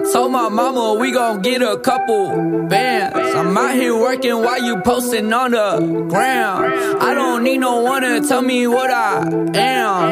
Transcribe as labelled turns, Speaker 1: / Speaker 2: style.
Speaker 1: told my mama we gon' get a couple bands. I'm out here working while you posting on the gram. I don't need no one to tell me what I am.